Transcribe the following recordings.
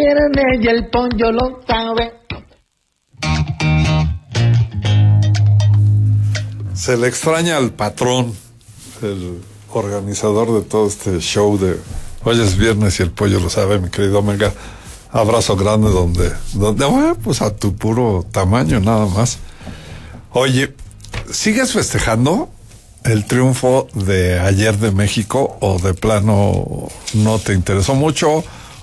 viernes y el pollo lo sabe. Se le extraña al patrón, el organizador de todo este show de hoy es viernes y el pollo lo sabe, mi querido Omega. Abrazo grande donde bueno, pues a tu puro tamaño nada más. Oye, ¿sigues festejando el triunfo de ayer de México o de plano no te interesó mucho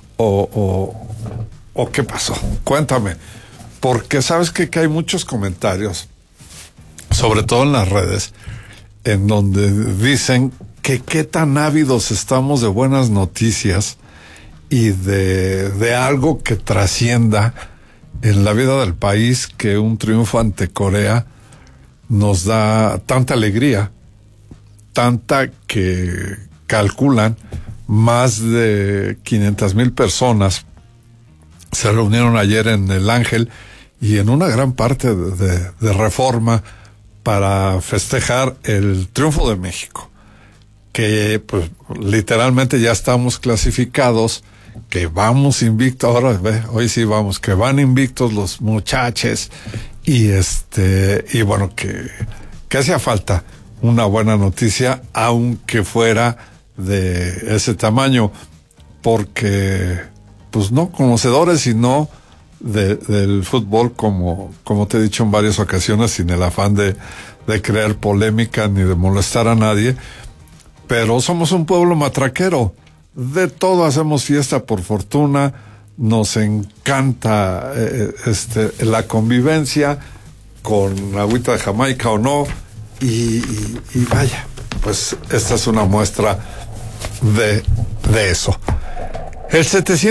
o qué pasó? Cuéntame, porque sabes que hay muchos comentarios, sobre todo en las redes, en donde dicen que qué tan ávidos estamos de buenas noticias y de algo que trascienda en la vida del país, que un triunfo ante Corea nos da tanta alegría, tanta que calculan más de 500,000 personas se reunieron ayer en el Ángel y en una gran parte de Reforma para festejar el triunfo de México, que pues literalmente ya estamos clasificados, que vamos invictos, ahora hoy sí vamos, que van invictos los muchachos y bueno, que hacía falta una buena noticia, aunque fuera de ese tamaño, porque pues no conocedores, sino del fútbol, como te he dicho en varias ocasiones, sin el afán de crear polémica ni de molestar a nadie, pero somos un pueblo matraquero, de todo hacemos fiesta por fortuna, nos encanta la convivencia, con agüita de Jamaica o no, y vaya, pues esta es una muestra de eso. El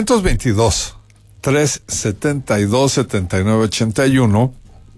722-372-7981,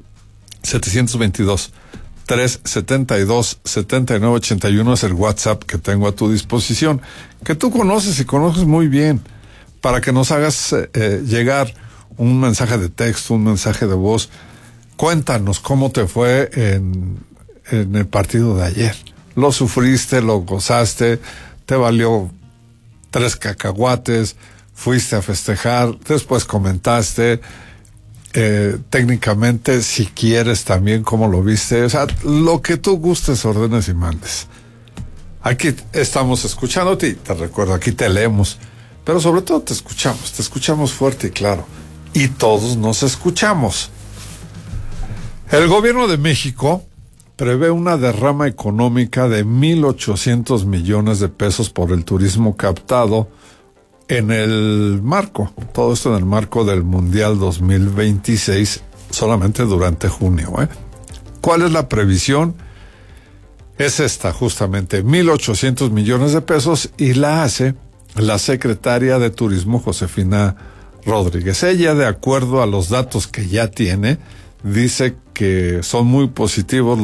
722-372-7981 es el WhatsApp que tengo a tu disposición, que tú conoces y conoces muy bien, para que nos hagas llegar un mensaje de texto, un mensaje de voz. Cuéntanos cómo te fue en el partido de ayer. ¿Lo sufriste, lo gozaste, te valió 3 cacahuates, fuiste a festejar, después comentaste, técnicamente, si quieres también cómo lo viste? O sea, lo que tú gustes, ordenes y mandes. Aquí estamos escuchándote y te recuerdo, aquí te leemos, pero sobre todo te escuchamos fuerte y claro, y todos nos escuchamos. El gobierno de México prevé una derrama económica de 1,800 millones de pesos por el turismo captado en el marco, todo esto en el marco del Mundial 2026, solamente durante junio. ¿Cuál es la previsión? Es esta, justamente, 1,800 millones de pesos, y la hace la secretaria de Turismo, Josefina Rodríguez. Ella, de acuerdo a los datos que ya tiene, dice que son muy positivos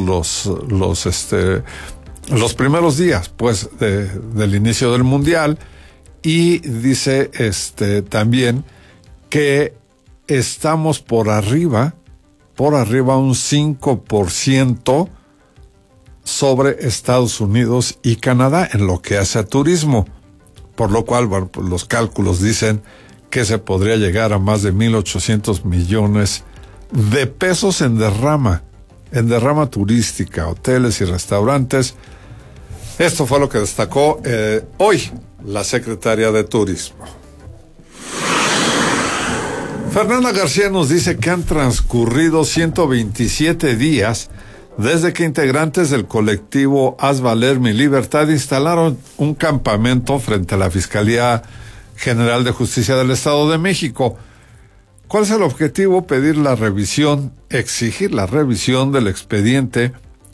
los primeros días, pues, del inicio del Mundial, y dice también que estamos por arriba un 5% sobre Estados Unidos y Canadá en lo que hace a turismo, por lo cual, bueno, pues los cálculos dicen que se podría llegar a más de 1,800 millones de pesos en derrama turística, hoteles y restaurantes. Esto fue lo que destacó hoy la secretaria de Turismo. Fernanda García nos dice que han transcurrido 127 días desde que integrantes del colectivo Haz Valer Mi Libertad instalaron un campamento frente a la Fiscalía General de Justicia del Estado de México. ¿Cuál es el objetivo? Exigir la revisión del expediente